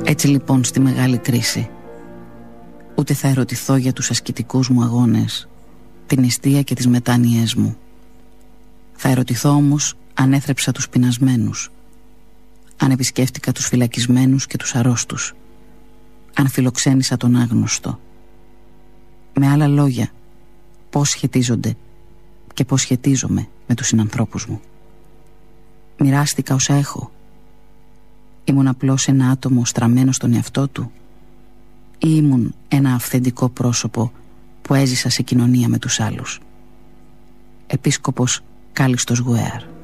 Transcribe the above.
Έτσι λοιπόν στη μεγάλη κρίση ούτε θα ερωτηθώ για τους ασκητικούς μου αγώνες, την νηστεία και τις μετάνοιές μου. Θα ερωτηθώ όμως αν έθρεψα τους πεινασμένους, αν επισκέφτηκα τους φυλακισμένους και τους αρρώστους, αν φιλοξένησα τον άγνωστο. Με άλλα λόγια, πώς σχετίζονται και πώς σχετίζομαι με τους συνανθρώπους μου. Μοιράστηκα όσα έχω. Ήμουν απλώς ένα άτομο στραμμένο στον εαυτό του, ή ήμουν ένα αυθεντικό πρόσωπο που έζησα σε κοινωνία με τους άλλους. Επίσκοπος Κάλλιστος Γουέαρ.